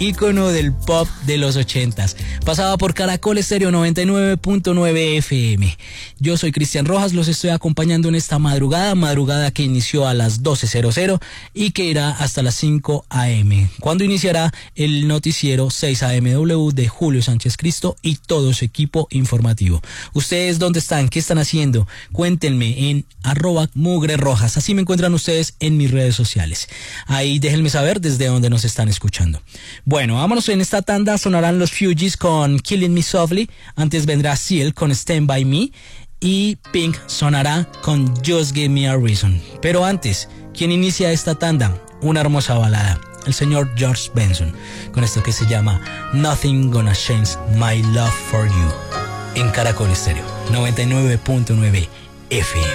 ícono del pop de los 80s. Pasaba por Caracol Estéreo 99.9 FM. Yo soy Cristian Rojas, los estoy acompañando en esta madrugada que inició a las 12:00 y que irá hasta las 5 a.m., cuando iniciará el noticiero 6 AMW de Julio Sánchez Cristo y todo su equipo informativo. ¿Ustedes dónde están? ¿Qué están haciendo? Cuéntenme en @mugrerojas. Así me encuentran ustedes en mis redes sociales. Ahí déjenme saber desde dónde nos están escuchando. Bueno, vámonos. En esta tanda sonarán los Fugees con Killing Me Softly. Antes vendrá Seal con Stand By Me. Y Pink sonará con Just Give Me a Reason. Pero antes, ¿quién inicia esta tanda? Una hermosa balada. El señor George Benson. Con esto que se llama Nothing Gonna Change My Love For You. En Caracol Estéreo 99.9 FM.